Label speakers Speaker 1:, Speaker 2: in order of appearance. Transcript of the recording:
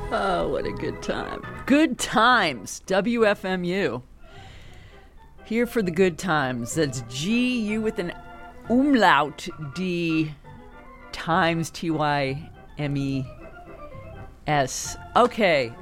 Speaker 1: Oh, what a good time. Good times, WFMU. Here for the good times. That's G-U with an umlaut, D times T-Y-M-E-S. Okay.